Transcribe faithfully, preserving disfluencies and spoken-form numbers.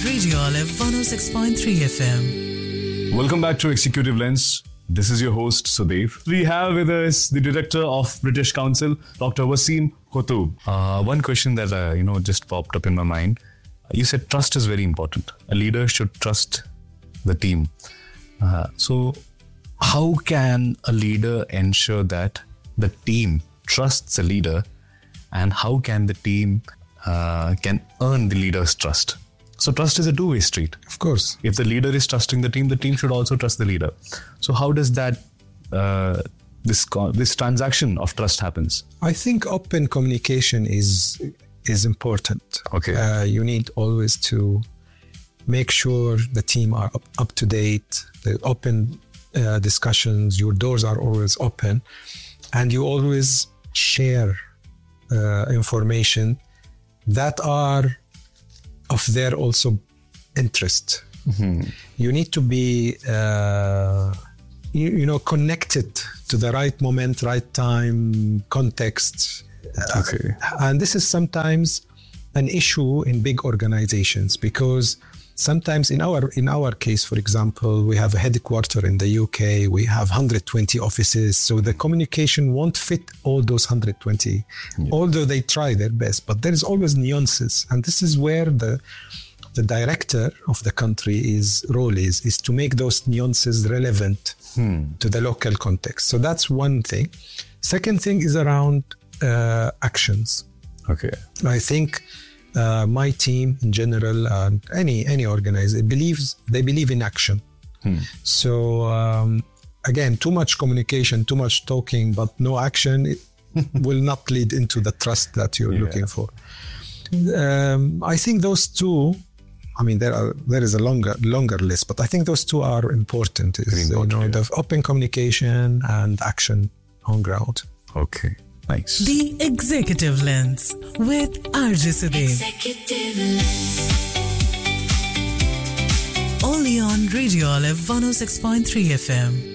Radio Olive one oh six point three F M. Welcome back to Executive Lens. This is your host, Sudev. We have with us the Director of British Council, Doctor Waseem Kutub. Uh, one question that uh, you know just popped up in my mind. You said trust is very important. A leader should trust the team. Uh, so, how can a leader ensure that the team trusts a leader, and how can the team uh, can earn the leader's trust? So trust is a two-way street. Of course. If the leader is trusting the team, the team should also trust the leader. So how does that uh, this this transaction of trust happens? I think open communication is is important. Okay. Uh, you need always to make sure the team are up, up to date. The open uh, discussions, your doors are always open, and you always share uh, information that are of their also interest. Mm-hmm. You need to be, uh, you, you know, connected to the right moment, right time, context. Okay. Uh, and this is sometimes an issue in big organizations, because sometimes in our in our case, for example, we have a headquarter in the U K, we have one hundred twenty offices, so the communication won't fit all those one hundred twenty, yeah. Although they try their best, but there is always nuances, and this is where the the director of the country is role is is to make those nuances relevant hmm. to the local context. So that's one thing. Second thing is around uh, actions. Okay. I think uh, my team in general, and uh, any any organization believes they believe in action. Hmm. So um, again, too much communication, too much talking, but no action, it will not lead into the trust that you're yeah. looking for. Um, I think those two. I mean, there are there is a longer longer list, but I think those two are important. Is, important you know, yeah. the open communication and action on ground. Okay, nice. The Executive Lens with R J Sudev. Executive Lens. Only on Radio Olive one oh six point three F M.